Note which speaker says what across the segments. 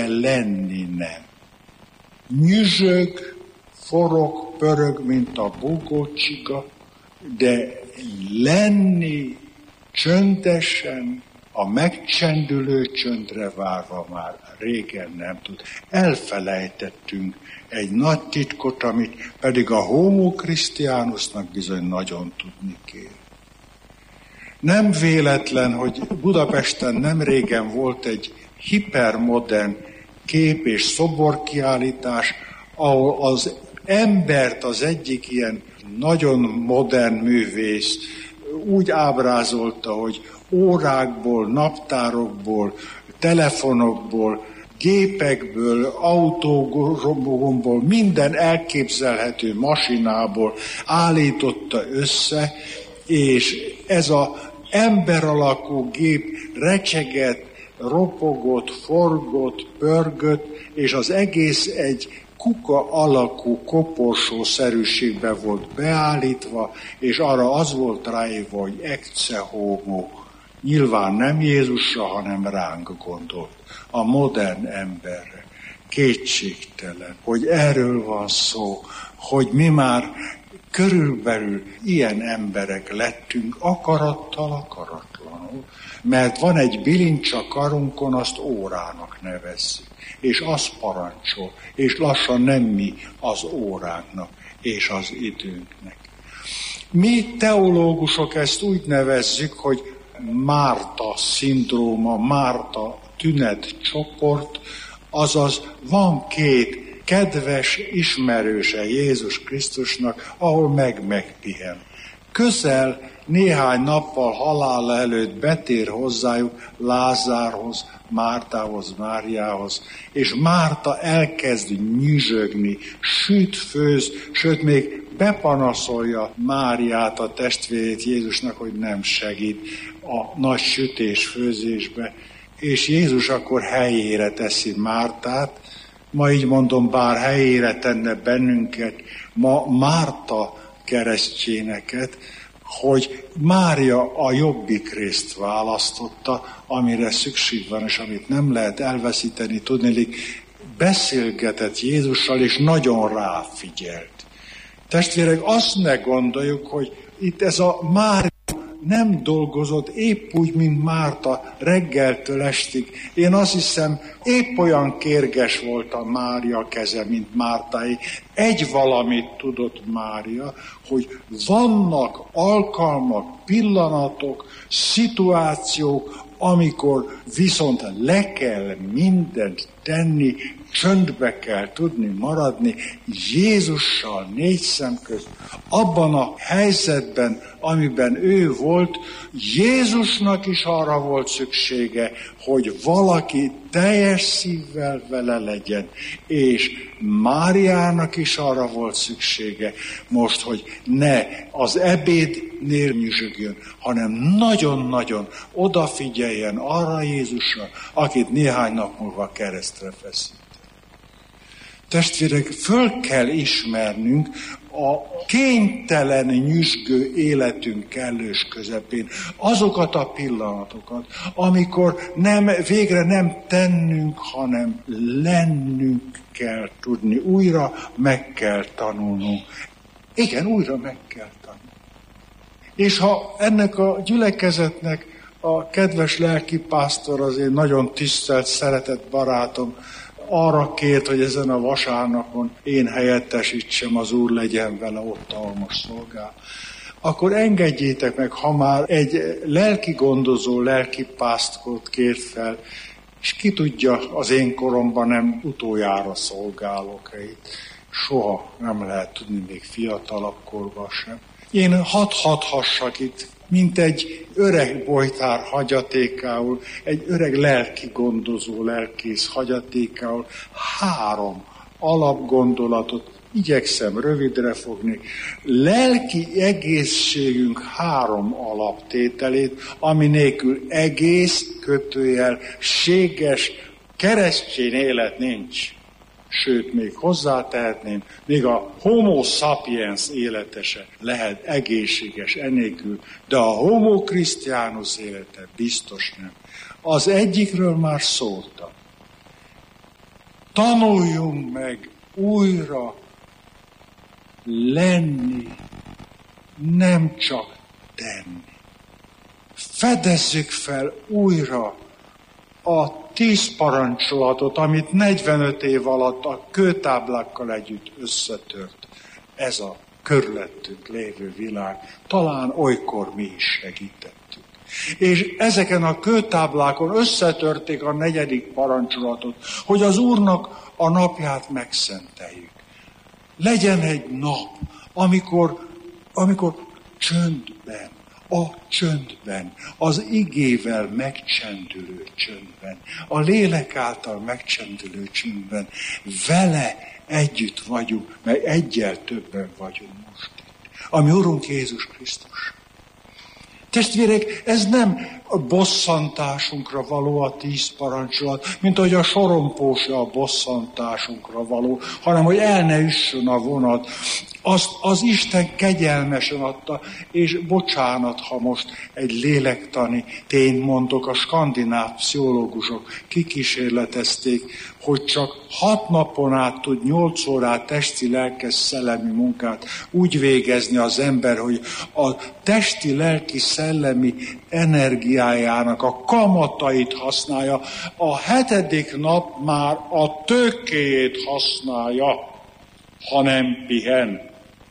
Speaker 1: de lenni nem. Nyüzsög, forog, pörög, mint a búgócsiga, de lenni csöndesen, a megcsendülő csöndre várva már régen nem tud. Elfelejtettünk egy nagy titkot, amit pedig a Homo Christianusnak bizony nagyon tudni kér. Nem véletlen, hogy Budapesten nem régen volt egy hipermodern kép- és szoborkiállítás, ahol az embert az egyik ilyen nagyon modern művész úgy ábrázolta, hogy órákból, naptárokból, telefonokból, gépekből, autógomból, minden elképzelhető masinából állította össze, és ez az ember alakú gép recsegett, ropogott, forgott, pörgött, és az egész egy kuka alakú koporsószerűségbe volt beállítva, és arra az volt ráírva, hogy ecce homo. Nyilván nem Jézusra, hanem ránk gondolt, a modern emberre. Kétségtelen, hogy erről van szó, hogy mi már körülbelül ilyen emberek lettünk, akarattal, akaratlanul. Mert van egy bilincs a karunkon, azt órának nevezzük, és az parancsol, és lassan nem mi az óránknak és az időnknek. Mi teológusok ezt úgy nevezzük, hogy Márta szindróma, Márta tünetcsoport, azaz van két kedves ismerőse Jézus Krisztusnak, ahol megpihen. Közel néhány nappal halála előtt betér hozzájuk Lázárhoz, Mártához, Máriához, és Márta elkezd nyüzsögni, süt, főz, sőt még bepanaszolja Máriát, a testvérét Jézusnak, hogy nem segít a nagy sütés-főzésbe. És Jézus akkor helyére teszi Mártát, ma így mondom, bár helyére tenne bennünket, ma Márta keresztjéneket, hogy Mária a jobbik részt választotta, amire szükség van, és amit nem lehet elveszíteni, tudniillik, beszélgetett Jézussal, és nagyon ráfigyelt. Testvérek, azt ne gondoljuk, hogy itt ez a Mária nem dolgozott épp úgy, mint Márta reggeltől estig. Én azt hiszem, épp olyan kérges volt a Mária keze, mint Mártáé. Egy valamit tudott Mária, hogy vannak alkalmak, pillanatok, szituációk, amikor viszont le kell mindent tenni, csöndbe kell tudni maradni, Jézussal négy szem közt, abban a helyzetben, amiben ő volt, Jézusnak is arra volt szüksége, hogy valaki teljes szívvel vele legyen, és Máriának is arra volt szüksége most, hogy ne az ebédnél nyüzsögjön, hanem nagyon-nagyon odafigyeljen arra Jézusra, akit néhány nap múlva keresztre feszít. Testvérek, föl kell ismernünk a kénytelen nyüzsgő életünk kellős közepén azokat a pillanatokat, amikor végre nem tennünk, hanem lennünk kell tudni. Újra meg kell tanulnunk. Igen, újra meg kell tanulni. És ha ennek a gyülekezetnek a kedves lelkipásztor, az én nagyon tisztelt, szeretett barátom, arra kért, hogy ezen a vasárnapon én helyettesítsem, az Úr legyen vele ott, ahol most szolgál. Akkor engedjétek meg, ha már egy lelki gondozó, lelki pásztort kért fel, és ki tudja, az én koromban nem utoljára szolgálok itt. Soha nem lehet tudni, még fiatalabb korban sem. Én hathathassak itt, mint egy öreg bojtár hagyatékául, egy öreg lelki gondozó lelkész hagyatékául 3 alapgondolatot igyekszem rövidre fogni. Lelki egészségünk 3 alaptételét, ami nélkül egész, séges, keresztény élet nincs. Sőt, még hozzátehetném, még a homo sapiens élete se lehet egészséges enélkül, de a homo christianus élete biztos nem. Az egyikről már szóltam. tanuljunk meg újra lenni, nem csak tenni. Fedezzük fel újra a 10 parancsolatot, amit 45 év alatt a kőtáblákkal együtt összetört ez a körülöttünk lévő világ. Talán olykor mi is segítettük. És ezeken a kőtáblákon összetörték a 4. parancsolatot, hogy az Úrnak a napját megszenteljük. Legyen egy nap, amikor csöndben, a csöndben, az igével megcsendülő csöndben, a lélek által megcsendülő csöndben vele együtt vagyunk, mert egyel többen vagyunk most itt. Ami Urunk Jézus Krisztus. Testvérek, ez nem a bosszantásunkra való a 10 parancsolat, mint ahogy a sorompósa a bosszantásunkra való, hanem hogy el ne üssön a vonat. Azt az Isten kegyelmesen adta, és bocsánat, ha most egy lélektani tényt mondok, a skandináv pszichológusok kikísérletezték, hogy csak 6 napon át tud 8 órát testi, lelkes, szellemi munkát úgy végezni az ember, hogy a testi, lelki, szellemi energiájának a kamatait használja, a 7. nap már a tőkéjét használja, ha nem pihen.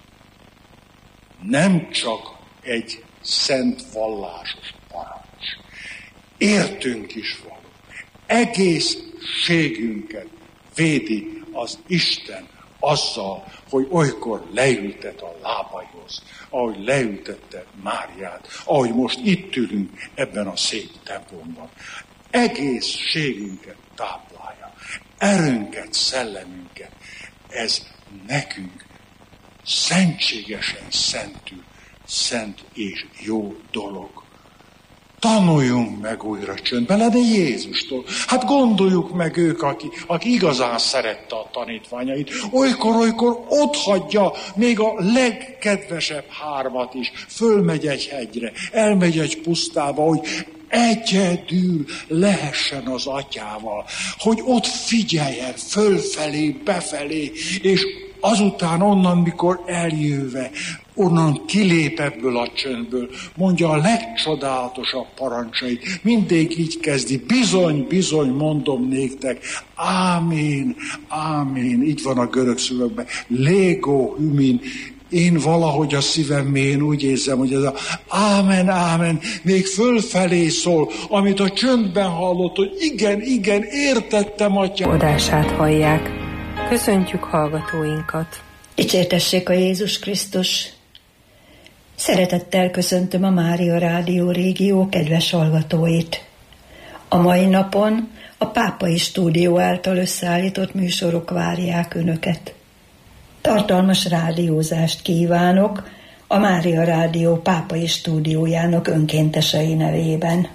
Speaker 1: Nem csak egy szent vallásos parancs. Értünk is való. Egészségünket védi az Isten azzal, hogy olykor leültet a lábaihoz, ahogy leültette Máriát, ahogy most itt ülünk ebben a szép templomban. Egészségünket táplálja, erőnket, szellemünket. Ez nekünk szentségesen szent és jó dolog. Tanuljunk meg újra csöndben lenni Jézustól. Hát gondoljuk meg ők, aki igazán szerette a tanítványait. Olykor ott hagyja még a legkedvesebb 3 is. Fölmegy egy hegyre, elmegy egy pusztába, hogy egyedül lehessen az atyával. Hogy ott figyeljen fölfelé, befelé, és azután onnan, mikor eljöve, onnan kilép ebből a csöndből, mondja a legcsodálatosabb parancsait. Mindig így kezdi, bizony, mondom néktek, ámén, így van a görög szövegben, légó, hümin, én valahogy a szívem mélyén úgy érzem, hogy ez a ámen, még fölfelé szól, amit a csöndben hallott, hogy igen, értettem, atyám.
Speaker 2: Adását hallják. Köszöntjük hallgatóinkat.
Speaker 3: Dicsértessék a Jézus Krisztus! Szeretettel köszöntöm a Mária Rádió régió kedves hallgatóit. A mai napon a Pápai Stúdió által összeállított műsorok várják Önöket. Tartalmas rádiózást kívánok a Mária Rádió Pápai Stúdiójának önkéntesei nevében.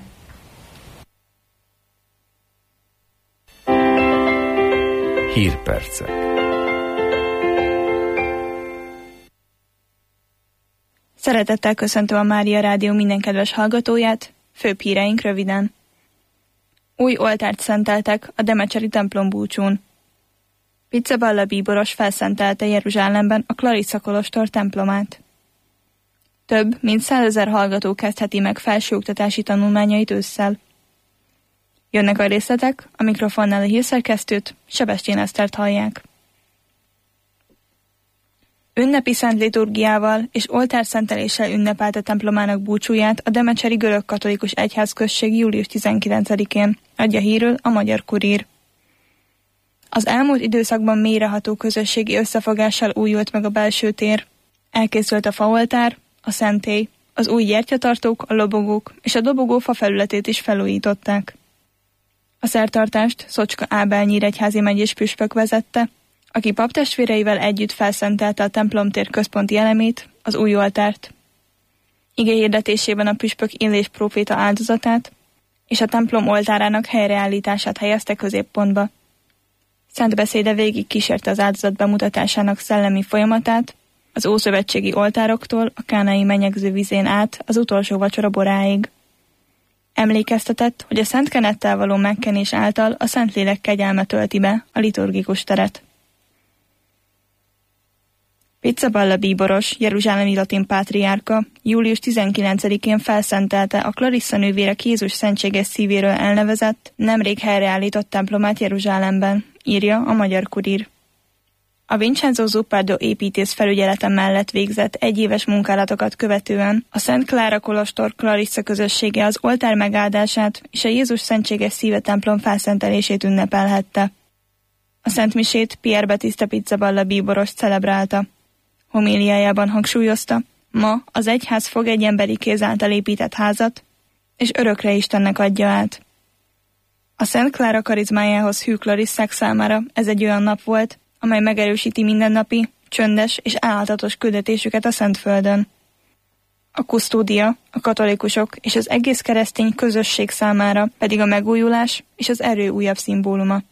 Speaker 4: Hírpercek.
Speaker 5: Szeretettel köszöntöm a Mária Rádió minden kedves hallgatóját, főbb híreink röviden. Új oltárt szenteltek a Demecseri templom búcsún. Pizzaballa bíboros felszentelte Jeruzsálemben a Clarissa kolostor templomát. Több mint 100 000 hallgató kezdheti meg felsőoktatási tanulmányait ősszel. Jönnek a részletek, a mikrofonnál a hírszerkesztőt, Sebestyén Esztert hallják. Ünnepi szent liturgiával és oltárszenteléssel ünnepelte templomának búcsúját a Demecseri görög-katolikus egyházközség július 19-én, adja hírül a Magyar Kurír. Az elmúlt időszakban mélyreható közösségi összefogással újult meg a belső tér. Elkészült a faoltár, a szentély, az új gyertyatartók, a lobogók és a dobogó fa felületét is felújították. A szertartást Szocska Ábel nyíregyházi megyés püspök vezette, aki paptestvéreivel együtt felszentelte a templomtér központi elemét, az új oltárt. Ige hirdetésében a püspök Illés próféta áldozatát és a templom oltárának helyreállítását helyezte középpontba. Szent beszéde végig kísérte az áldozat bemutatásának szellemi folyamatát, az ószövetségi oltároktól a kánai menyegző vizén át az utolsó vacsora boráig. Emlékeztetett, hogy a Szent Kenettel való megkenés által a Szentlélek kegyelme tölti be a liturgikus teret. Pizzaballa bíboros, jeruzsálemi latin pátriárka július 19-én felszentelte a Clarissa nővérek Jézus szentséges szívéről elnevezett, nemrég helyreállított templomát Jeruzsálemben, írja a Magyar Kurír. A Vincenzo Zuppardo építész felügyelete mellett végzett egyéves munkálatokat követően a Szent Klára kolostor Clarissa közössége az oltár megáldását és a Jézus szentséges szíve templom felszentelését ünnepelhette. A szentmisét Pier Battista Pizzaballa bíboros celebrálta. Homéliájában hangsúlyozta, ma az egyház fog egy emberi kéz által épített házat, és örökre Istennek adja át. A Szent Klára karizmájához hű Clarissák számára ez egy olyan nap volt, amely megerősíti mindennapi, csöndes és álhatatos küldetésüket a Szentföldön. A kusztódia, a katolikusok és az egész keresztény közösség számára pedig a megújulás és az erő újabb szimbóluma.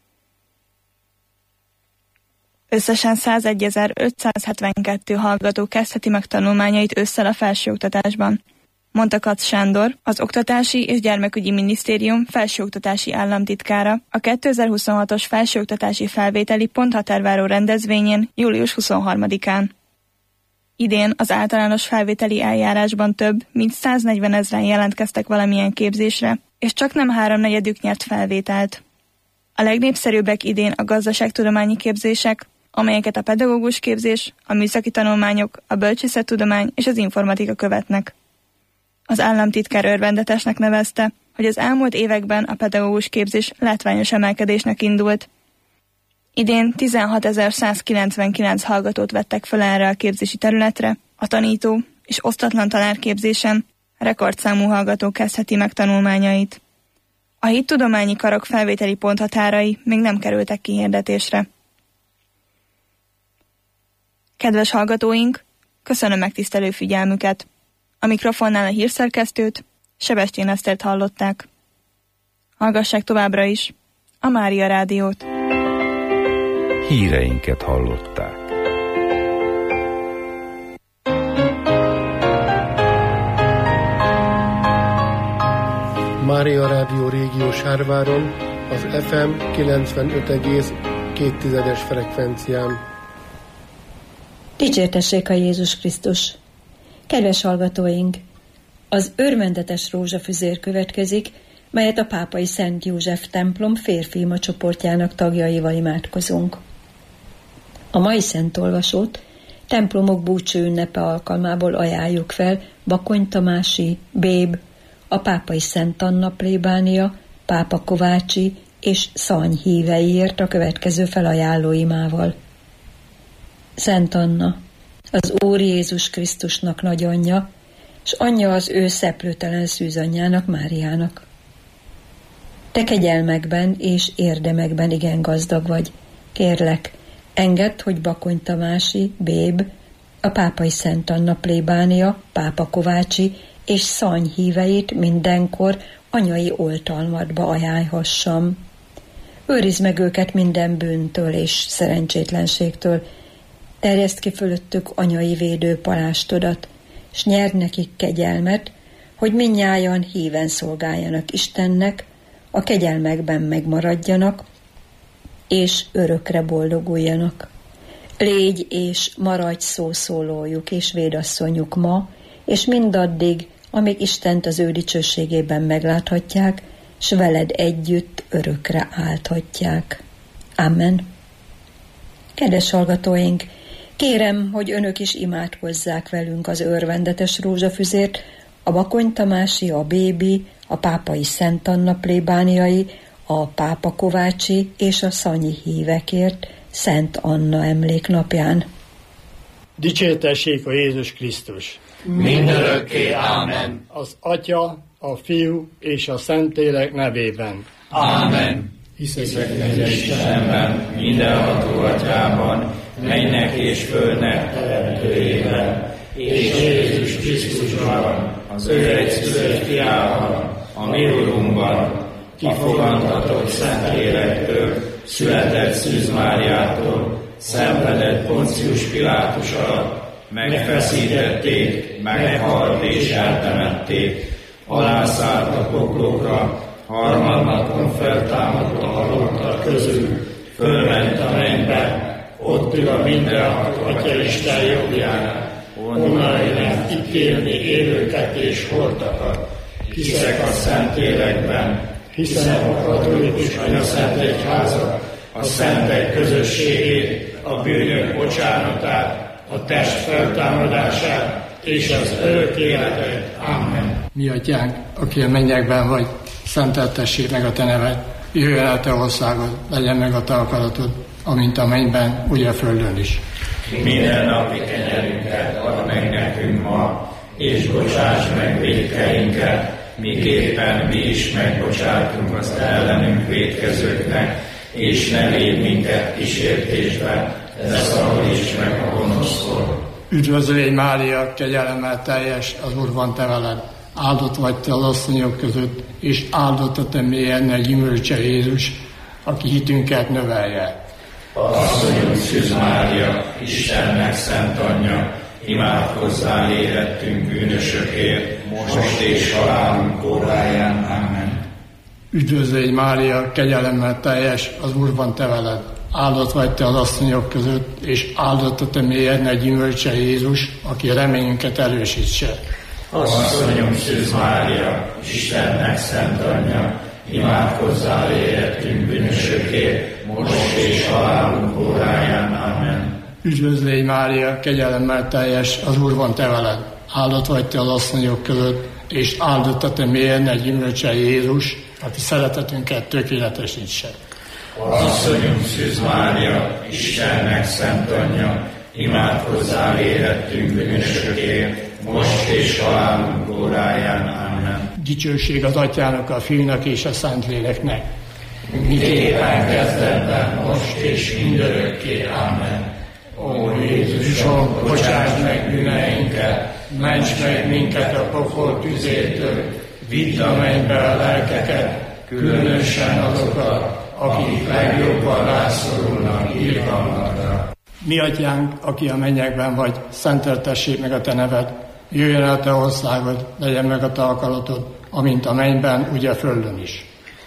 Speaker 5: Összesen 101.572 hallgató kezdheti meg tanulmányait ősszel a felsőoktatásban, mondta Katz Sándor, az Oktatási és Gyermekügyi Minisztérium felsőoktatási államtitkára a 2026-os felsőoktatási felvételi ponthatárváró rendezvényén július 23-án. Idén az általános felvételi eljárásban több mint 140 000 jelentkeztek valamilyen képzésre, és csaknem 3/4 nyert felvételt. A legnépszerűbbek idén a gazdaságtudományi képzések, amelyeket a pedagógus képzés, a műszaki tanulmányok, a bölcsészettudomány és az informatika követnek. Az államtitkár örvendetesnek nevezte, hogy az elmúlt években a pedagógus képzés látványos emelkedésnek indult. Idén 16.199 hallgatót vettek fel erre a képzési területre, a tanító és osztatlan tanárképzésen rekordszámú hallgató kezdheti meg tanulmányait. A hittudományi karok felvételi ponthatárai még nem kerültek kihirdetésre. Kedves hallgatóink, köszönöm megtisztelő figyelmüket! A mikrofonnál a hírszerkesztőt, Sebestyén Esztert hallották. Hallgassák továbbra is a Mária Rádiót.
Speaker 4: Híreinket hallották.
Speaker 6: Mária Rádió régió Sárváron, az FM 95,2 frekvencián.
Speaker 3: Dicsértessék a Jézus Krisztus! Kedves hallgatóink! Az örvendetes rózsafüzér következik, melyet a Pápai Szent József templom férfi-ima csoportjának tagjaival imádkozunk. A mai szentolvasót templomok búcsú ünnepe alkalmából ajánljuk fel Bakony Tamási, Béb, a Pápai Szent Anna plébánia, Pápa Kovácsi és Szany híveiért a következő felajánló imával. Szent Anna, az Úr Jézus Krisztusnak nagyanyja, s anyja az ő szeplőtelen szűzanyjának, Máriának. Te kegyelmekben és érdemekben igen gazdag vagy. Kérlek, engedd, hogy Bakony Tamási, Béb, a Pápai Szent Anna plébánia, Pápa Kovácsi és Szany híveit mindenkor anyai oltalmadba ajánlhassam. Őrizd meg őket minden bűntől és szerencsétlenségtől, terjeszd ki fölöttük anyai védő palástodat, s nyerd nekik kegyelmet, hogy mindnyájan híven szolgáljanak Istennek, a kegyelmekben megmaradjanak, és örökre boldoguljanak. Légy és maradj szószólójuk és védasszonyuk ma, és mindaddig, amíg Istent az ő dicsőségében megláthatják, s veled együtt örökre állhatják. Amen. Kedves hallgatóink, kérem, hogy önök is imádkozzák velünk az örvendetes rózsafüzért, a Bakony Tamási, a Bébi, a Pápai Szent Anna plébániai, a Pápa Kovácsi és a Szanyi hívekért Szent Anna emléknapján.
Speaker 7: Dicsértessék a Jézus Krisztus!
Speaker 8: Mindörökké, ámen!
Speaker 7: Az Atya, a Fiú és a Szentlélek nevében.
Speaker 8: Ámen!
Speaker 9: Hiszek egy Istenben, mindenható Atyában, mennynek és földnek teremtőjében, és Jézus Krisztusban, az ő egyszülött fiában, a mi Urunkban, kifogantatott Szentlélektől, született Szűz Máriától, szenvedett Poncius Pilátus alatt, megfeszítették, meghalt és eltemették, alászállt a poklokra, harmadnapon feltámadt a halottak közül, fölment a mennybe, ott ül a mindenható Atya Isten jobbján, onnan jön ítélni élőket és holtakat. Hiszek a Szentlélekben, hiszem a katolikus anyaszent egyházat, a szentek közösségét, a bűnök bocsánatát, a test feltámadását és az örök életet. Amen.
Speaker 7: Mi atyánk, aki a mennyekben vagy, szenteltessék meg a te neved, jöjjön el te országod, legyen meg a te akaratod, amint a mennyben, úgy a földön is.
Speaker 9: Minden napi kenyerünket add meg nekünk ma, és bocsáss meg vétkeinket, miképpen mi is megbocsátunk az ellenünk vétkezőknek, és ne védj minket kísértésbe, de szabadíts meg a gonosztól.
Speaker 7: Üdvözlégy Mária, kegyelemmel teljes, az Úr van te veled. Áldott vagy te az asszonyok között, és áldott a te mélyednek gyümölcse Jézus, aki hitünket növelje.
Speaker 9: Asszonyunk Szűz Mária, Istennek szent anyja, imádkozzál érettünk bűnösökért, most és halálunk óráján. Amen.
Speaker 7: Üdvözlégy Mária, kegyelemmel teljes, az Úr van te veled. Áldott vagy te az asszonyok között, és áldott a te mélyednek gyümölcse Jézus, aki reményünket erősítse.
Speaker 9: Asszonyunk Szűz Mária, Istennek szent anyja, imádkozzál érettünk bűnösökért, most és halálunk óráján. Amen.
Speaker 7: Üdvözlégy Mária, kegyelemmel teljes, az Úr van te veled. Áldott vagy te az asszonyok között, és áldott a te mélyednek gyümölcse Jézus, aki szeretetünket tökéletesítse.
Speaker 9: Asszonyunk Szűz Mária, Istennek szent anyja, imádkozzál érettünk bűnösökért, most és halálunk óráján. Amen.
Speaker 7: Dicsőség az Atyának, a Fiúnak és a Szentléleknek.
Speaker 9: Miképpen kezdetben, most és mindörökké. Amen. Ó Jézusom, bocsáss meg bűneinket, ments meg minket a pokol tüzétől, vidd a mennybe a lelkeket, különösen azokat, akik legjobban rászorulnak irgalmadra.
Speaker 7: Mi atyánk, aki a mennyekben vagy, szenteltessék meg a te neved, jöjjön el te országod, legyen meg a te akaratod, amint a mennyben, úgy a földön is.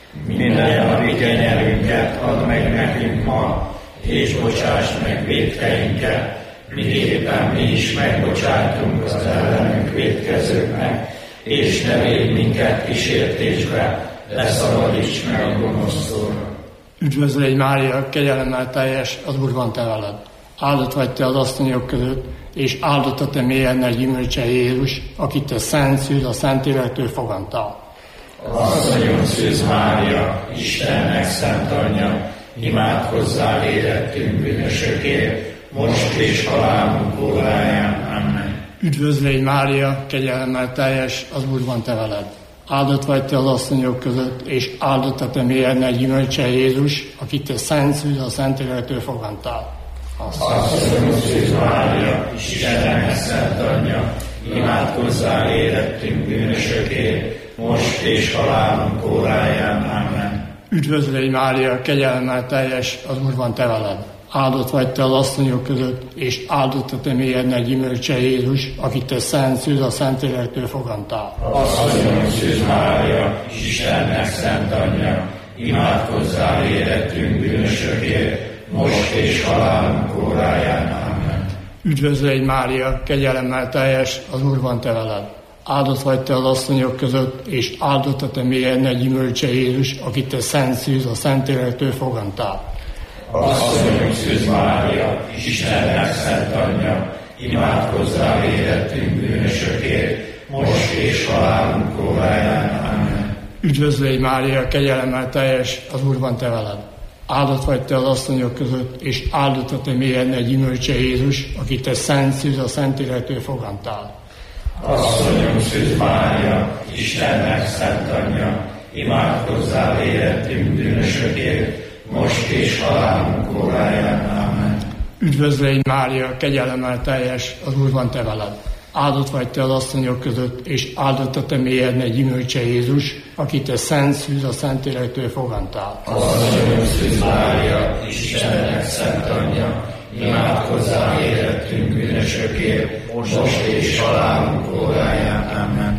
Speaker 9: Minden napi kenyerünket add meg nekünk ma, és bocsáss meg vétkeinket, miképpen mi is megbocsátunk az ellenünk vétkezőknek, és ne védj minket kísértésbe, de szabadíts meg a gonosztól.
Speaker 7: Üdvözlégy Mária, kegyelemmel teljes, az Úr van te veled. Áldott vagy te az asszonyok között, és áldott a te mélyednek gyümölcse Jézus, akit te Szent Szűz, a Szentlélektől fogantál.
Speaker 9: Asszonyunk Szűz Mária, Istennek szent anyja, imádkozzál érettünk bűnösökért, most és halálunk óráján. Amen.
Speaker 7: Üdvözlégy Mária, kegyelemmel teljes, az Úr van te veled. Áldott vagy te az asszonyok között, és áldott a te mélyednek gyümölcse Jézus, akit te Szent Szűz, a Szentlélektől fogantál.
Speaker 9: Asszonyunk Szűz Mária, Istennek szent anyja, imádkozzál érettünk bűnösökért, most és halálunk óráján. Amen.
Speaker 7: Üdvözlégy Mária, kegyelemmel teljes, az Úr van te veled. Áldott vagy te az asszonyok között, és áldott a te mélyednek gyümölcse Jézus, akit te Szent Szűz, a Szentlélektől fogantál.
Speaker 9: Asszonyunk Szűz Mária, Istennek szent anyja, imádkozzál érettünk bűnösökért, most és halálunk óráján. Amen.
Speaker 7: Üdvözlégy Mária, kegyelemmel teljes, az Úr van te veled. Áldott vagy te az asszonyok között, és áldott a te mélyednek gyümölcse Jézus, akit te Szent Szűz, a Szentlélektől fogantál.
Speaker 9: Asszonyunk Szűz Mária, Istennek szent anyja, imádkozzál érettünk bűnösökért, most és halálunk óráján. Amen.
Speaker 7: Üdvözlégy Mária, kegyelemmel teljes, az Úr van te veled. Áldott vagy te az asszonyok között, és áldott a te mélyednek gyümölcse Jézus, akit te Szent Szűz, a Szentlélektől fogantál.
Speaker 9: Asszonyunk Szűz Mária, Istennek szent anyja, imádkozzál érettünk bűnösökért, most és halálunk óráján. Amen.
Speaker 7: Üdvözlégy Mária, kegyelemmel teljes, az Úr van te veled. Áldott vagy te az asszonyok között, és áldott a te mélyednek gyümölcse Jézus, akit te Szent Szűz, a Szentlélektől fogantál.
Speaker 9: Asszonyunk Szűz Mária, Istennek szent anyja, imádkozzál érettünk bűnösökért, most és halálunk óráján. Amen.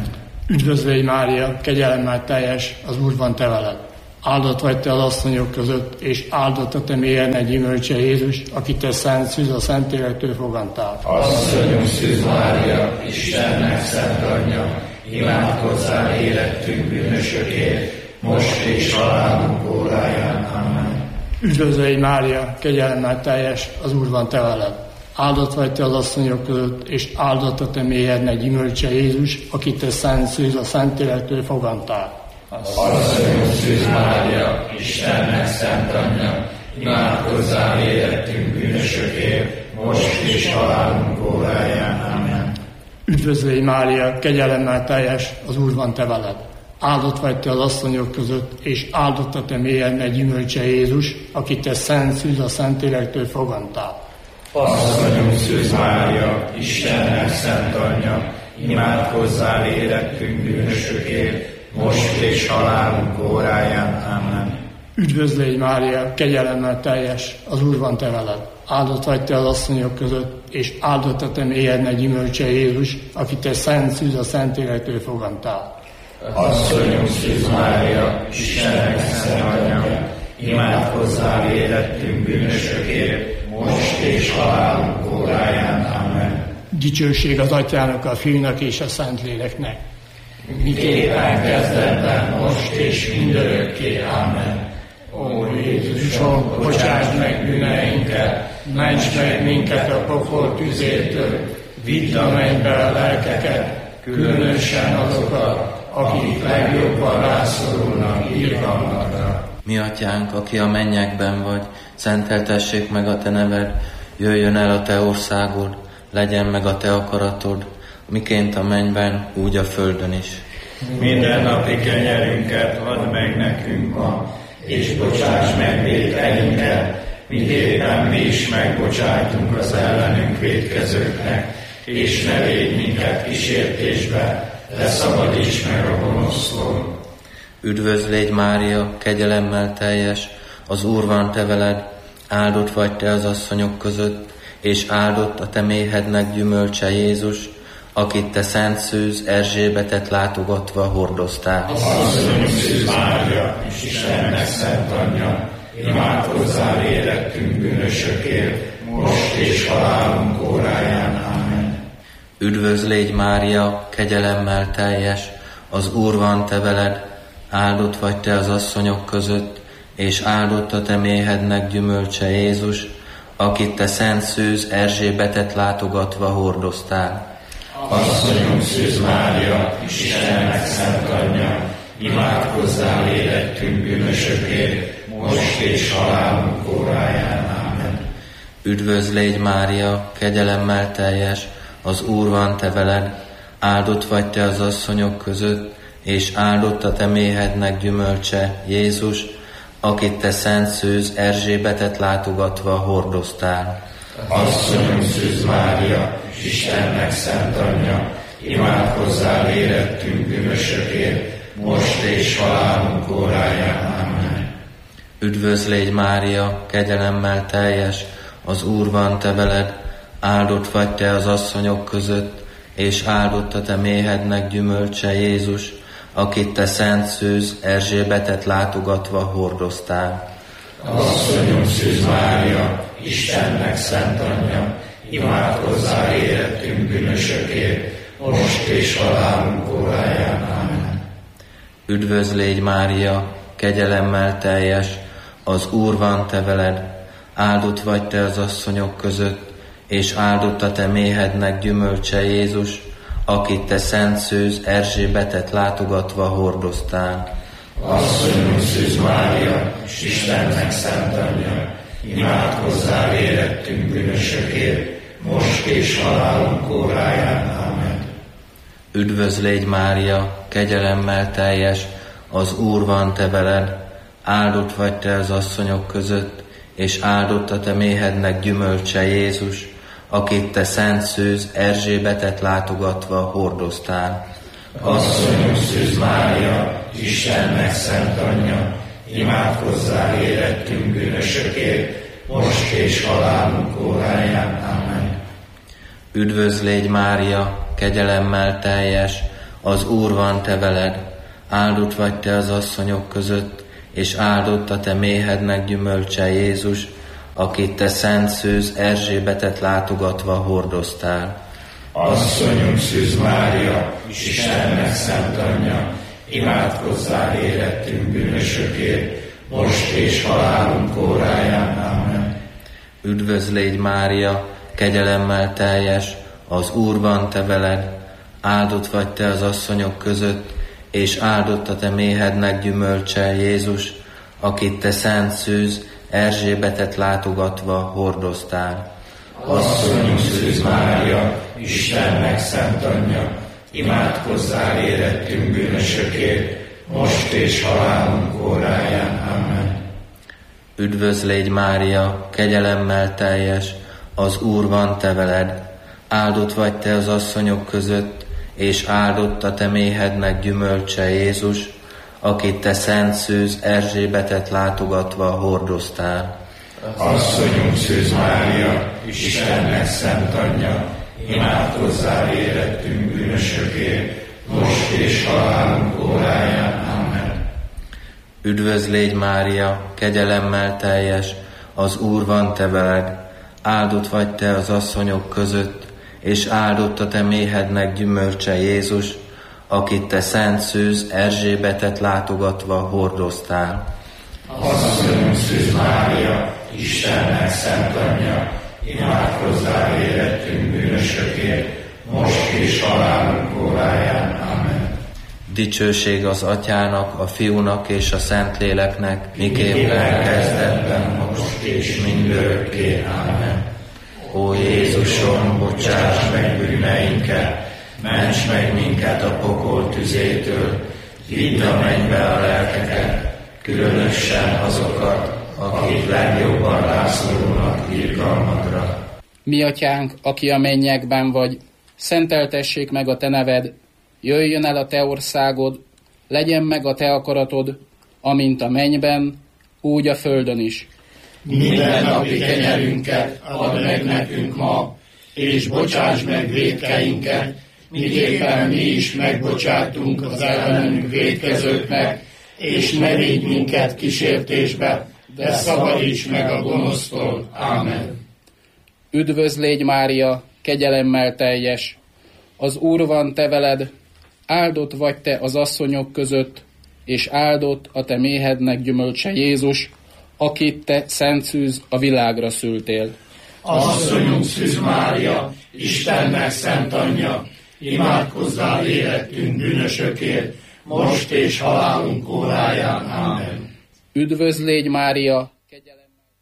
Speaker 7: Üdvözlégy Mária, kegyelemmel teljes, az Úr van te veled. Áldott vagy te az asszonyok között, és áldott a te mélyednek gyümölcse Jézus, akit te szent szűz a Szentlélektől fogantál.
Speaker 9: Asszonyunk Szűz Mária, Istennek szent anyja, imádkozzál életünk bűnösökért, most és halálunk óráján. Amen.
Speaker 7: Üdvözlégy Mária, kegyelemmel teljes, az Úr van te veled. Áldott vagy te az asszonyok között, és áldott a te mélyednek gyümölcse Jézus, akit te szent szűz a Szentlélektől fogantál.
Speaker 9: Asszonyunk Szűz Mária, Istennek szent anyja, imádkozzál életünk bűnösökért, most és halálunk óráján. Amen.
Speaker 7: Üdvözlégy Mária, kegyelemmel teljes, az Úr van te veled. Áldott vagy te az asszonyok között, és áldott a te mélyednek gyümölcse Jézus, akit te szent szűz a Szentlélektől fogantal.
Speaker 9: Asszonyunk Szűz Mária, Istennek szent anyja, imádkozzál életünk bűnösökért, most és halálunk óráján. Amen.
Speaker 7: Üdvözlégy Mária, kegyelemmel teljes, az Úr van te veled. Áldott vagy te az asszonyok között, és áldott a te mélyednek gyümölcse Jézus, akit te szent szűz a Szentlélektől fogantal.
Speaker 9: Asszonyunk Szűz Mária, Istennek szent anyja, imádkozzál életünk bűnösökért, most és halálunk óráján. Amen.
Speaker 7: Dicsőség az Atyának, a Fiúnak és a Szentléleknek.
Speaker 9: Miképpen kezdetben, most és mindörökké. Amen. Ó Jézusom, bocsáss meg bűneinket, ments meg minket a pokol tüzétől, vidd a mennybe a lelkeket, különösen azokat, akik legjobban rászorulnak irgalmadra.
Speaker 4: Mi Atyánk, aki a mennyekben vagy, szenteltessék meg a te neved, jöjjön el a te országod, legyen meg a te akaratod, miként a mennyben, úgy a földön is.
Speaker 9: Minden napi kenyerünket add meg nekünk ma, és bocsáss meg vétkeinket, miképpen mi is megbocsájtunk az ellenünk vétkezőknek, és ne védj minket kísértésbe, de szabadíts meg a gonosztól.
Speaker 4: Üdvözlégy Mária, kegyelemmel teljes, az Úr van te veled, áldott vagy te az asszonyok között, és áldott a te méhednek gyümölcse Jézus, akit te szent szűz Erzsébetet látogatva hordoztál.
Speaker 9: Asszonyunk Szűz Mária, Istennek szent anyja, imádkozzál életünk bűnösökért, most és halálunk óráján. Amen.
Speaker 4: Üdvözlégy Mária, kegyelemmel teljes, az Úr van te veled, áldott vagy te az asszonyok között, és áldott a te méhednek gyümölcse Jézus, akit te szent szűz Erzsébetet látogatva hordoztál.
Speaker 9: Asszonyunk Szűz Mária, Istennek szent anyja, imádkozzál életünk bűnösökért, most és halálunk óráján. Amen.
Speaker 4: Üdvözlégy Mária, kegyelemmel teljes, az Úr van te veled, áldott vagy te az asszonyok között, és áldott a te méhednek gyümölcse Jézus, akit te szent szűz Erzsébetet látogatva hordoztál.
Speaker 9: Asszonyunk Szűz Mária, Istennek szent anyja, imádkozzál életünk bűnösökért, most és halálunk óráján. Amen.
Speaker 4: Üdvözlégy Mária, kegyelemmel teljes, az Úr van te veled, áldott vagy te az asszonyok között, és áldott a te méhednek gyümölcse Jézus, akit te szent szűz Erzsébetet látogatva hordoztál.
Speaker 9: Asszonyunk Szűz Mária, Istennek szent anyja, imádkozzál életünk bűnösökért, most és halálunk óráján. Amen.
Speaker 4: Üdvözlégy Mária, kegyelemmel teljes, az Úr van te veled, áldott vagy te az asszonyok között, és áldott a te méhednek gyümölcse Jézus, akit te szent szűz Erzsébetet látogatva hordoztál.
Speaker 9: Asszonyunk Szűz Mária, Istennek szent anyja, imádkozzál életünk bűnösökért, most és halálunk óráján. Amen.
Speaker 4: Üdvözlégy Mária, kegyelemmel teljes, az Úr van te veled, áldott vagy te az asszonyok között, és áldott a te méhednek gyümölcse Jézus, akit te szent szűz Erzsébetet látogatva hordoztál.
Speaker 9: Asszonyunk Szűz Mária, Istennek szent anyja, imádkozzál életünk bűnösökért, most és halálunk óráján. Amen.
Speaker 4: Üdvözlégy Mária, kegyelemmel teljes, Az Úr van te veled, áldott vagy te az asszonyok között, és áldott a te méhednek gyümölcse Jézus, akit te szent szűz Erzsébetet látogatva hordoztál.
Speaker 9: Asszonyunk Szűz Mária, Istennek szent anyja, imádkozzál érettünk bűnösökért, most és halálunk óráján. Amen.
Speaker 4: Üdvözl légy Mária, kegyelemmel teljes, az Úr van te veled, áldott vagy te az asszonyok között, és áldott a te méhednek gyümölcse Jézus, akit te szent szűz Erzsébetet látogatva hordoztál.
Speaker 9: Asszonyunk Szűz Mária, Istennek szent anyja, imádkozzál érettünk bűnösökért, most és halálunk óráján. Amen.
Speaker 4: Üdvözl légy Mária, kegyelemmel teljes, az Úr van te veled, áldott vagy te az asszonyok között, és áldott a te méhednek gyümölcse Jézus, akit te szent szűz Erzsébetet látogatva hordoztál.
Speaker 9: Asszonyunk Szűz Mária, Istennek szent anyja, imádkozzál érettünk bűnösökért, most és halálunk óráján. Amen.
Speaker 4: Üdvözl légy Mária, kegyelemmel teljes, az Úr van te veled, áldott vagy te az asszonyok között, és áldott a te méhednek gyümölcse Jézus, akit te szent szűz Erzsébetet látogatva hordoztál.
Speaker 9: Asszonyunk Szűz Mária, Istennek szent anyja, imádkozzál érettünk bűnösökért, most és halálunk óráján. Amen.
Speaker 4: Dicsőség az Atyának, a Fiúnak és a Szentléleknek, miképpen kezdetben, most és mindörökké. Amen. Ó Jézusom, bocsáss meg bűneinket, ments meg minket a pokol tüzétől, vidd a mennybe a lelkeket, különösen azokat, akik legjobban rászorulnak irgalmadra.
Speaker 10: Mi Atyánk, aki a mennyekben vagy, szenteltessék meg a te neved, jöjjön el a te országod, legyen meg a te akaratod, amint a mennyben, úgy a földön is.
Speaker 9: Minden napi kenyerünket add meg nekünk ma, és bocsáss meg vétkeinket, miképpen mi is megbocsátunk az ellenünk vétkezőknek, és ne vigy minket kísértésbe, de szabadíts meg a gonosztól. Amen.
Speaker 10: Üdvözl légy Mária, kegyelemmel teljes, az Úr van te veled, áldott vagy te az asszonyok között, és áldott a te méhednek gyümölcse Jézus, akit te szent szűz a világra szültél.
Speaker 9: Asszonyunk Szűz Mária, Istennek szent anyja, imádkozzál érettünk bűnösökért, most és halálunk óráján. Amen.
Speaker 10: Üdvözl légy Mária, kegyelemmel.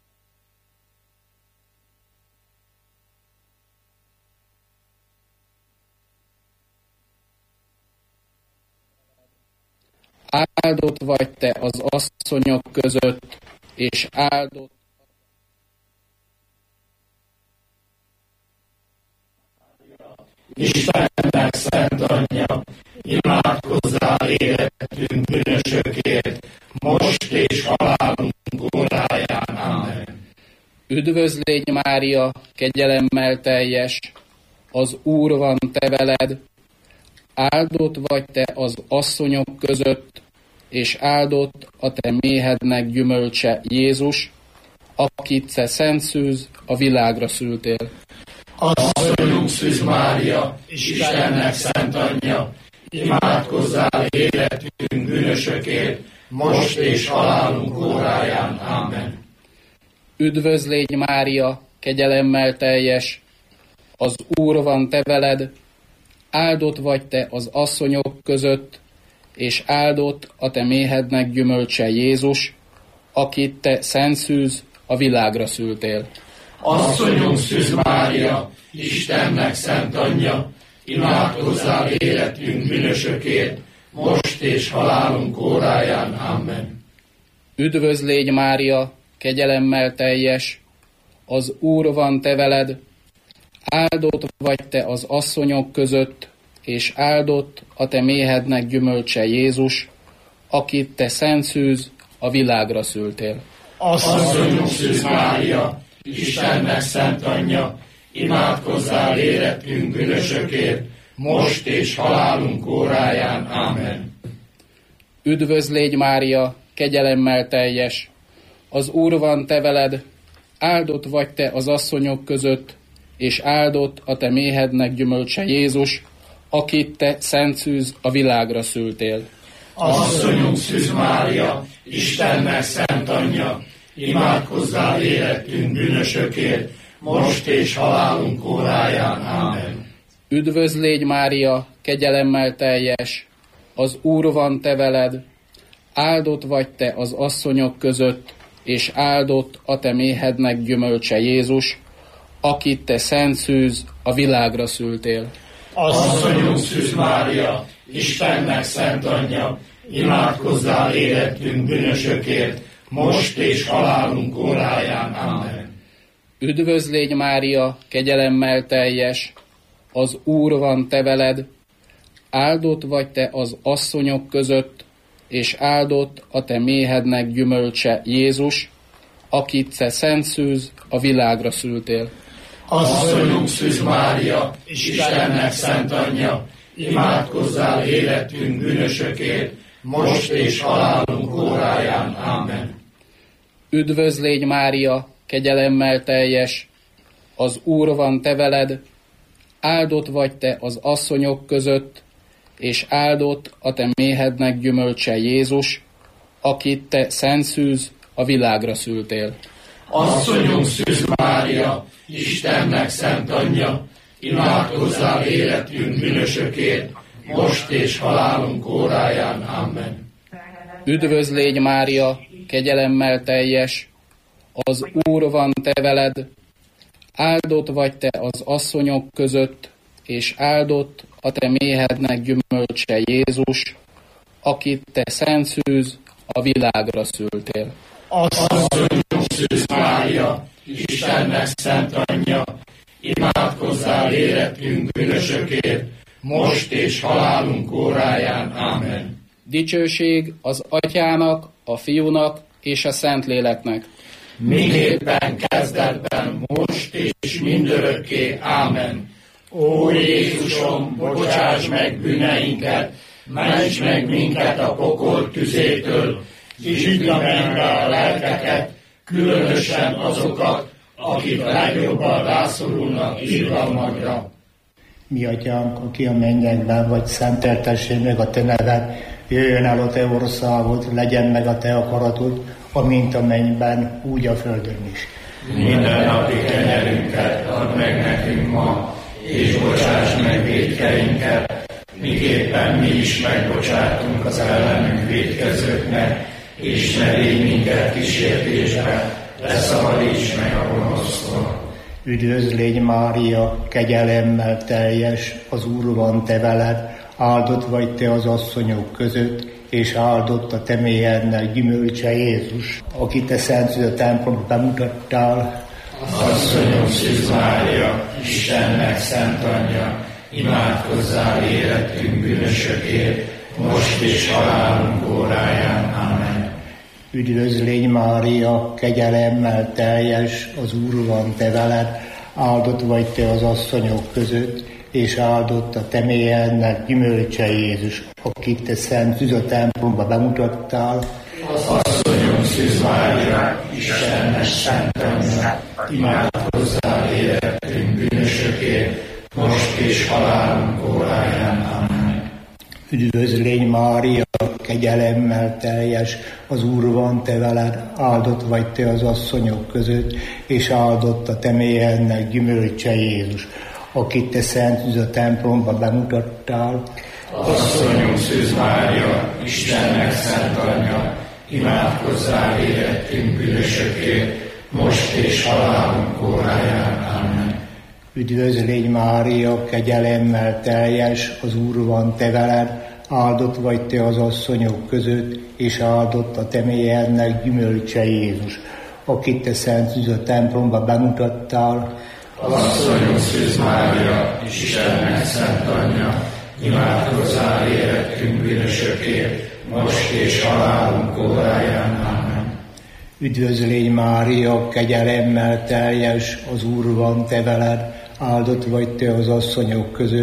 Speaker 10: Áldott vagy te az asszonyok között, és áldott
Speaker 9: Istennek szent anyja, imádkozzál érettünk bűnösökért, most és halálunk óráján. Amen.
Speaker 10: Üdvözl légy Mária, kegyelemmel teljes, az Úr van te veled, áldott vagy te az asszonyok között, és áldott a te méhednek gyümölcse Jézus, akit te szent szűz a világra szültél.
Speaker 9: Asszonyunk Szűz Mária, Istennek szent anyja, imádkozzál érettünk bűnösökért, most és halálunk óráján. Amen.
Speaker 10: Üdvözl légy Mária, kegyelemmel teljes, az Úr van te veled, áldott vagy te az asszonyok között, és áldott a te méhednek gyümölcse Jézus, akit te szent szűz a világra szültél.
Speaker 9: Asszonyunk Szűz Mária, Istennek szent anyja, imádkozzál érettünk bűnösökért, most és halálunk óráján. Amen.
Speaker 10: Üdvözl légy Mária, kegyelemmel teljes, az Úr van te veled, áldott vagy te az asszonyok között, és áldott a te méhednek gyümölcse Jézus, akit te szent szűz a világra szültél.
Speaker 9: Asszonyunk Szűz Mária, Istennek szent anyja, imádkozzál érettünk bűnösökért, most és halálunk óráján. Amen.
Speaker 10: Üdvözl légy Mária, kegyelemmel teljes, az Úr van te veled, áldott vagy te az asszonyok között, és áldott a te méhednek gyümölcse Jézus, akit te szent szűz a világra szültél.
Speaker 9: Asszonyunk Szűz Mária, Istennek szent anyja, imádkozzál érettünk bűnösökért, most és halálunk óráján. Amen.
Speaker 10: Üdvözl légy Mária, kegyelemmel teljes, az Úr van te veled, áldott vagy te az asszonyok között, és áldott a te méhednek gyümölcse Jézus, akit te szent szűz a világra szültél.
Speaker 9: Asszonyunk Szűz Mária, Istennek szent anyja, imádkozzál érettünk bűnösökért, most és halálunk óráján. Amen.
Speaker 10: Üdvözl légy Mária, kegyelemmel teljes, az Úr van te veled, áldott vagy te az asszonyok között, és áldott a te méhednek gyümölcse Jézus, akit te szent szűz a világra szültél.
Speaker 9: Asszonyunk Szűz Mária, Istennek szent anyja, imádkozzál érettünk bűnösökért, most és halálunk óráján. Amen.
Speaker 10: Üdvözl légy Mária, kegyelemmel teljes, az Úr van te veled, áldott vagy te az asszonyok között, és áldott a te méhednek gyümölcse Jézus, akit te szent szűz a világra szültél.
Speaker 9: Asszonyunk Szűz Mária, Istennek szent anyja, imádkozzál érettünk bűnösökért, most és halálunk óráján. Amen.
Speaker 10: Üdvözl légy Mária, kegyelemmel teljes, az Úr van te veled, áldott vagy te az asszonyok között, és áldott a te méhednek gyümölcse Jézus, akit te szent szűz a világra szültél.
Speaker 9: Asszonyunk Szűz Mária, Istennek szent anyja, imádkozzál érettünk bűnösökért, most és halálunk óráján. Amen.
Speaker 10: Dicsőség az Atyának, a Fiúnak és a Szentléleknek.
Speaker 9: Miképpen kezdetben, most és mindörökké. Amen. Ó Jézusom, bocsáss meg bűneinket, ments meg minket a pokol tüzétől, vidd a mennybe a lelkeket, különösen azokat, akik legjobban rászorulnak irgalmadra.
Speaker 11: Mi atyánk, aki a mennyekben vagy, szenteltessék meg a te neved, jöjjön el a te országod, legyen meg a te akaratod, amint a mennyben, úgy a földön is.
Speaker 9: Minden napi kenyerünket add meg nekünk ma, és bocsáss meg vétkeinket, miképpen mi is megbocsátunk az ellenünk vétkezőknek, és ne védj minket kísértésbe, de szabadíts meg a gonosztól.
Speaker 11: Üdvözl légy Mária, kegyelemmel teljes, az Úr van te veled, áldott vagy te az asszonyok között, és áldott a te méhednek gyümölcse Jézus, akit te szent szűz a templomba bemutattál.
Speaker 9: Asszonyom Szűz Mária, Istennek szent anyja, imádkozzál érettünk bűnösökért, most és halálunk óráján. Amen.
Speaker 11: Üdvözl légy Mária, kegyelemmel teljes, az Úr van te veled, áldott vagy te az asszonyok között, és áldott a te méhednek gyümölcse Jézus, akit te szent szűz a templomba bemutattál.
Speaker 9: Asszonyom Szűz Mária, Istennek szent anyja, imádkozzál érettünk bűnösökért, most és halálunk óráján. Amen.
Speaker 11: Üdvözl légy Mária, kegyelemmel teljes, az Úr van te veled, áldott vagy te az asszonyok között, és áldott a te méhednek gyümölcse Jézus, akit te szent szűz a templomba bemutattál.
Speaker 9: Asszonyom Szűz Mária, Istennek szent anyja, imádkozzál érettünk bűnösökért, most és halálunk óráján. Amen.
Speaker 11: Üdvözl légy Mária, kegyelemmel teljes, az Úr van te veled, áldott vagy te az asszonyok között, és áldott a te méhednek gyümölcse Jézus, akit te szent szűz a templomba bemutattál.
Speaker 9: Asszonyom Szűz Mária, Istennek szent anyja, imádkozzál érettünk bűnösökért, most és halálunk óráján. Amen.
Speaker 11: Üdvözl légy Mária, kegyelemmel teljes, az Úr van te veled, áldott vagy te az asszonyok között,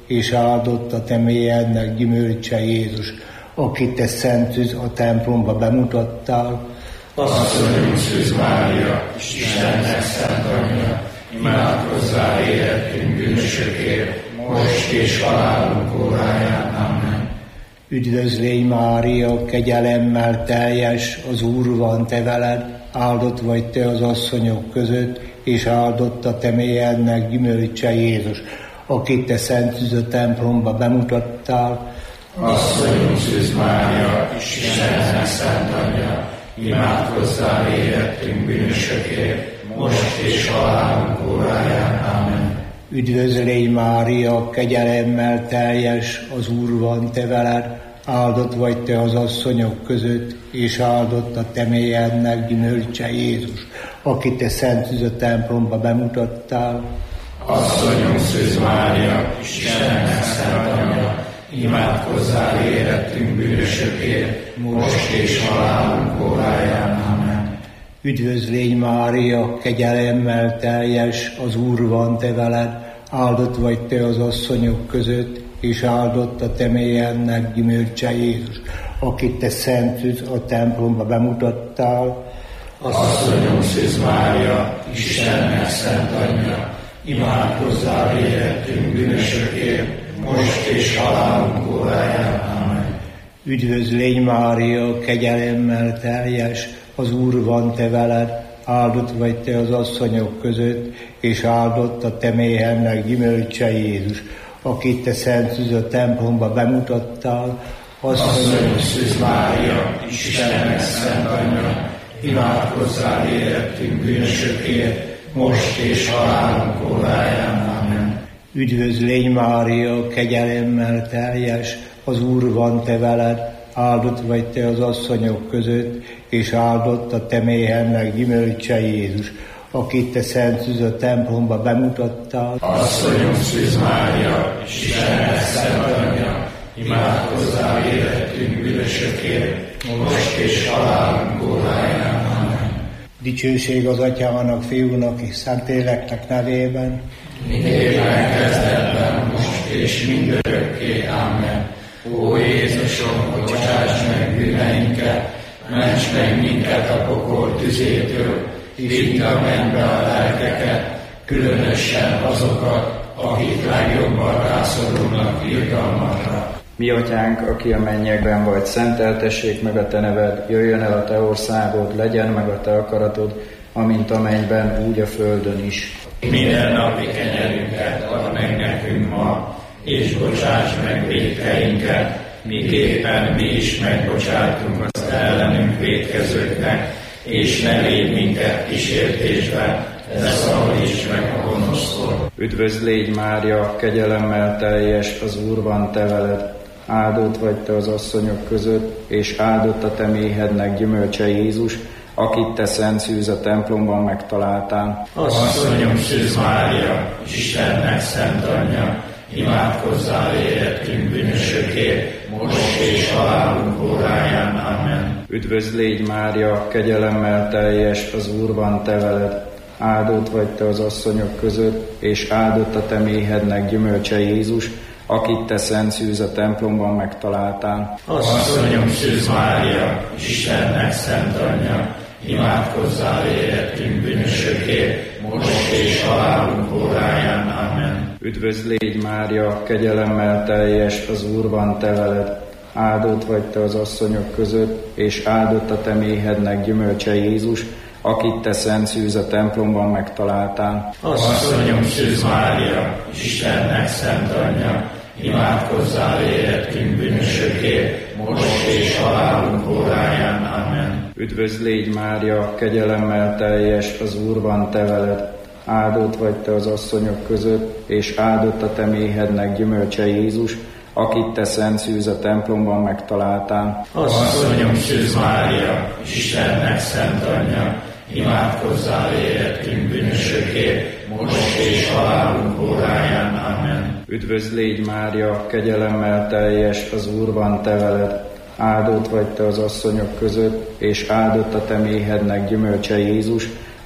Speaker 11: és áldott a te mélyednek gyümölcse Jézus, akit te szent tűz a templomba bemutattál.
Speaker 9: Asszonyunk Szűz Mária, Istennek szent anyja, imádkozzál érettünk bűnösökért, most és halálunk óráján. Amen.
Speaker 11: Üdvözlégy Mária, kegyelemmel teljes, az Úr van te veled, áldott vagy te az asszonyok között, és áldott a te mélyednek gyümölcse Jézus, akit te szent tűz a templomba bemutattál.
Speaker 9: Asszonyunk Szűz Mária, Istennek szent anyja, imádkozzál érettünk bűnösökért, most és halálunk óráján. Amen.
Speaker 11: Üdvözlégy Mária, kegyelemmel teljes, az Úr van te veled, áldott vagy te az asszonyok között, és áldott a te mélyednek gyümölcse Jézus, akit te szent tűz a templomba bemutattál.
Speaker 9: Asszonyunk Szűz Mária, Istennek szent anyja, imádkozzál érettünk bűnösökért, most és halálunk óráján. Amen.
Speaker 11: Üdvözlégy Mária, kegyelemmel teljes, az Úr van te veled, áldott vagy te az asszonyok között, és áldott a te mélyednek gyümölcse Jézus, akit te szent tűz a templomba bemutattál.
Speaker 9: Asszonyunk Szűz Mária, Istennek szent anyja, imádkozzál érettünk bűnösökért, most és halálunk óráján. Amen.
Speaker 11: Üdvözlégy Mária, kegyelemmel teljes, az Úr van te veled, áldott vagy te az asszonyok között, és áldott a te mélyednek gyümölcse Jézus, akit te szent tűz a templomba bemutattál.
Speaker 9: Asszonyunk Szűz Mária, Istennek szent anyja, imádkozzál érettünk bűnösökért, most és halálunk óráján. Amen.
Speaker 11: Üdvözlégy Mária, kegyelemmel teljes, az Úr van te veled, áldott vagy te az asszonyok között, és áldott a te mélyednek gyümölcse Jézus, akit te szent tűz a templomba bemutattál.
Speaker 9: Asszonyunk Szűz Mária, Istennek szent anyja, imádkozzál érettünk bűnösökért, most és halálunk óráján. Amen.
Speaker 11: Dicsőség az Atyának, Fiúnak és Szentléleknek nevében,
Speaker 9: mindében kezdetben, most és mindörökké. Amen. Ó Jézusom, bocsáss meg bűneinket, ments meg minket a pokol tüzétől, vidd a mennybe a lelkeket, különösen azokat, akik legjobban rászorulnak irgalmadra.
Speaker 12: Mi atyánk, aki a mennyekben vagy, szenteltessék meg a te neved, jöjjön el a te országod, legyen meg a te akaratod, amint a mennyben, úgy a földön is.
Speaker 9: Minden napi kenyerünket add meg nekünk ma, és bocsáss meg vétkeinket, miképpen mi is megbocsátunk az ellenünk vétkezőknek, és ne légy minket kísértésbe, de szabadíts meg a gonosztól.
Speaker 12: Üdvözlégy Mária, kegyelemmel teljes, az Úr van te veled, áldott vagy te az asszonyok között, és áldott a te méhednek gyümölcse Jézus, akit te szent szűz a templomban megtaláltál.
Speaker 9: Asszonyunk Szűz Mária, Istennek szent anyja, imádkozzál érettünk bűnösökért, most és halálunk óráján. Amen.
Speaker 12: Üdvözlégy Mária, kegyelemmel teljes, az Úr van te veled, áldott vagy te az asszonyok között, és áldott a te méhednek gyümölcse Jézus, akit te szent szűz a templomban megtaláltál.
Speaker 9: Asszonyunk Szűz Mária, Istennek szent anyja, imádkozzál érettünk bűnösökért, most és halálunk óráján. Amen.
Speaker 12: Üdvözlégy Mária, kegyelemmel teljes, az Úr van te veled, áldott vagy te az asszonyok között, és áldott a te méhednek gyümölcse Jézus, akit te szent szűz a templomban megtaláltál.
Speaker 9: Asszonyunk Szűz Mária, Istennek szent anyja, imádkozzál érettünk bűnösökért, most és halálunk óráján. Amen.
Speaker 12: Üdvözlégy Mária, kegyelemmel teljes, az Úr van te veled, áldott vagy te az asszonyok között, és áldott a te méhednek gyümölcse Jézus, akit te szent szűz a templomban megtaláltál.
Speaker 9: Asszonyunk Szűz Mária, Istennek szent anyja, imádkozzál érettünk bűnösökért, most és halálunk óráján. Amen.
Speaker 12: Üdvözlégy Mária, kegyelemmel teljes, az Úr van te veled, áldott vagy te az asszonyok között, és áldott a te méhednek gyümölcse Jézus,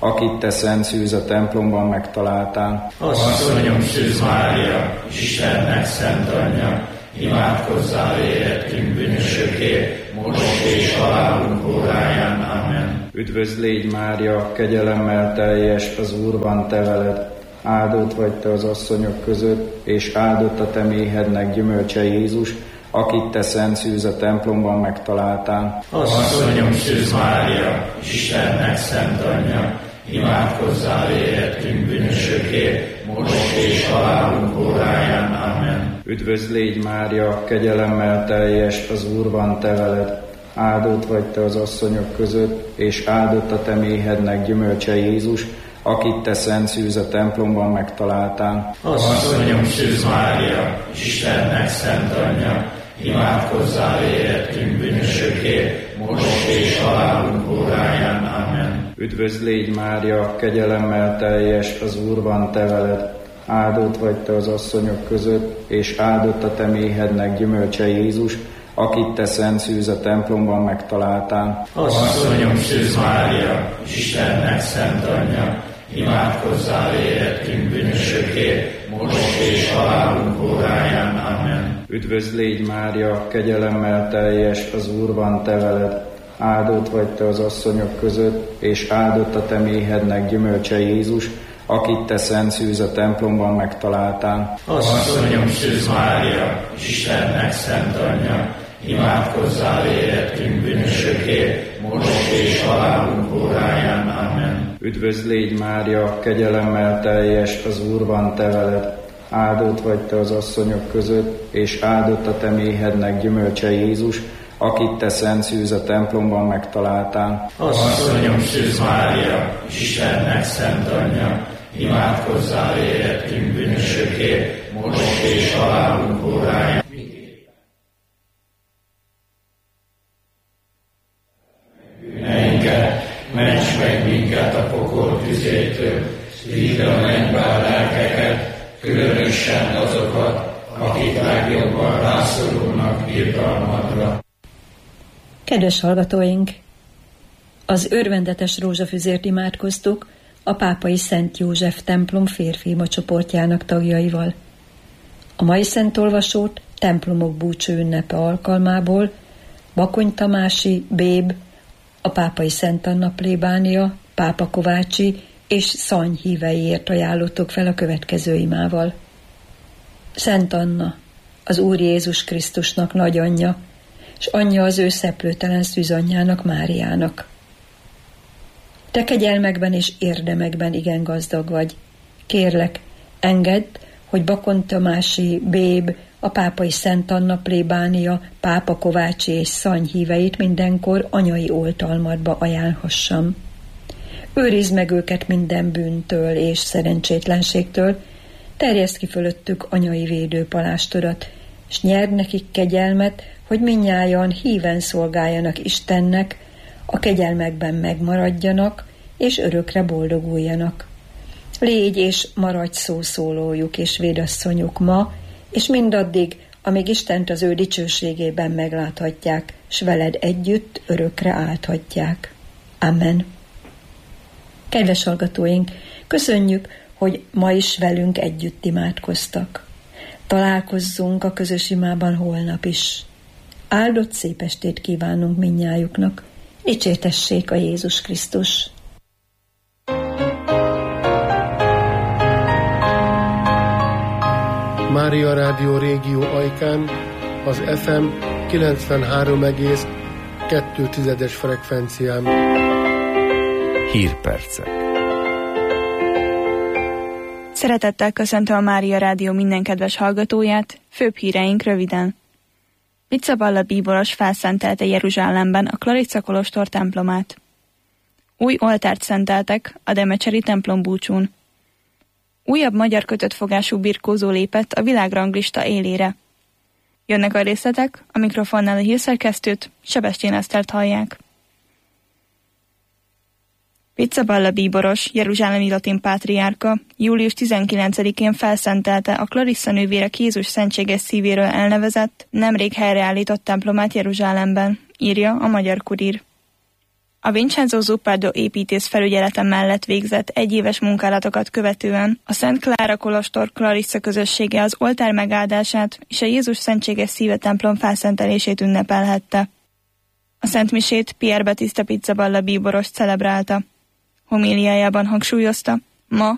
Speaker 12: akit te Szent Szűz a templomban megtaláltál.
Speaker 9: Asszonyom Szűz Mária, Istennek szent anyja, imádkozzál érettünk bűnösökért, most és halálunk óráján. Amen.
Speaker 12: Üdvözl légy Mária, kegyelemmel teljes, az Úr van te veled. Áldott vagy te az asszonyok között, és áldott a te méhednek gyümölcse Jézus, akit te Szent Szűz a templomban megtaláltál.
Speaker 9: Asszonyom Szűz Mária, Istennek szent anyja, imádkozzál érettünk bűnösökért, most és halálunk óráján. Amen.
Speaker 12: Üdvözl légy Mária, kegyelemmel teljes, az Úr van te veled. Áldott vagy te az asszonyok között, és áldott a te méhednek gyümölcse Jézus, akit te Szent Szűz a templomban megtaláltál.
Speaker 9: Asszonyom Szűz Mária, Istennek szent anyja, imádkozzál érettünk bűnösökért, most és halálunk óráján. Amen.
Speaker 12: Üdvözl légy Mária, kegyelemmel teljes, az Úr van te veled. Áldott vagy te az asszonyok között, és áldott a te méhednek gyümölcse Jézus, akit te Szent Szűz a templomban megtaláltál.
Speaker 9: Asszonyom Szűz Mária, Istennek szent anyja, imádkozzál érettünk bűnösökért, most és halálunk óráján. Amen.
Speaker 12: Üdvözl légy Mária, kegyelemmel teljes, az Úr van te veled. Áldott vagy te az asszonyok között, és áldott a te méhednek gyümölcse Jézus, akit te Szent Szűz a templomban megtaláltál.
Speaker 9: Asszonyom Szűz Mária, Istennek szent anyja, imádkozzál érettünk bűnösökért, most és halálunk óráján. Amen.
Speaker 12: Üdvözl légy Mária, kegyelemmel teljes, az Úr van te veled. Áldott vagy te az asszonyok között, és áldott a te méhednek gyümölcse Jézus, akit te Szent Szűz a templomban megtaláltál.
Speaker 9: Asszonyom Szűz Mária, Istennek szent anyja, imádkozzál érettünk bűnösökért, most és halálunk óráján. Bűneinket, ments meg minket a pokol tüzétől, vidd a mennybe a lelkeket, különösen azokat, akik legjobban rászorulnak irgalmadra.
Speaker 3: Kedves hallgatóink! Az örvendetes rózsafüzért imádkoztuk a Pápai Szent József templom férfiima csoportjának tagjaival. A mai szentolvasót templomok búcsú ünnepe alkalmából Bakony Tamási, Béb, a Pápai Szent Anna plébánia, Pápa Kovácsi és Szany híveiért ajánlottuk fel a következő imával. Szent Anna, az Úr Jézus Krisztusnak nagyanyja, s anyja az ő szeplőtelen szűzanyjának, Máriának. Te kegyelmekben és érdemekben igen gazdag vagy. Kérlek, engedd, hogy Bakony Tamási, Béb, a Pápai Szent Anna plébánia, Pápa Kovácsi és Szany híveit mindenkor anyai oltalmadba ajánlhassam. Őrizd meg őket minden bűntől és szerencsétlenségtől, terjeszd ki fölöttük anyai védőpalástodat, s nyerd nekik kegyelmet, hogy mindnyájan híven szolgáljanak Istennek, a kegyelmekben megmaradjanak, és örökre boldoguljanak. Légy és maradj szószólójuk és védasszonyuk ma, és mindaddig, amíg Istent az ő dicsőségében megláthatják, s veled együtt örökre álthatják. Amen. Kedves hallgatóink, köszönjük, hogy ma is velünk együtt imádkoztak. Találkozzunk a közös imában holnap is. Áldott szép estét kívánunk mindnyájuknak. Dicsértessék a Jézus Krisztus!
Speaker 6: Mária Rádió Régió Ajkán az FM 93,2 frekvencián.
Speaker 13: Hírpercek.
Speaker 5: Szeretettel köszöntöm a Mária Rádió minden kedves hallgatóját, főbb híreink röviden. Pizzaballa bíboros felszentelte Jeruzsálemben a Klarica kolostor templomát. Új oltárt szenteltek a Demecseri templom búcsún. Újabb magyar kötött fogású birkózó lépett a világranglista élére. Jönnek a részletek, a mikrofonnál a hírszerkesztőt, Sebestyén Esztert hallják. Pizzaballa bíboros, jeruzsálemi latin pátriárka július 19-én felszentelte a Clarissa nővérek Jézus szentséges szívéről elnevezett, nemrég helyreállított templomát Jeruzsálemben, írja a Magyar Kurír. A Vincenzo Zuppardo építész felügyelete mellett végzett egyéves munkálatokat követően a Szent Klára kolostor Clarissa közössége az oltár megáldását és a Jézus Szentséges Szíve templom felszentelését ünnepelhette. A szentmisét Pier Battista Pizzaballa bíboros celebrálta. Homíliájában hangsúlyozta, ma